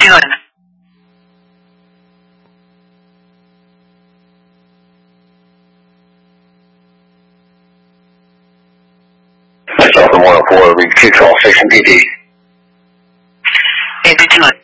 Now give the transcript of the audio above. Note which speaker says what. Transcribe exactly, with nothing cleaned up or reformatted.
Speaker 1: doing?
Speaker 2: Myself and one oh four, we control station P D.
Speaker 1: Hey, what you doing?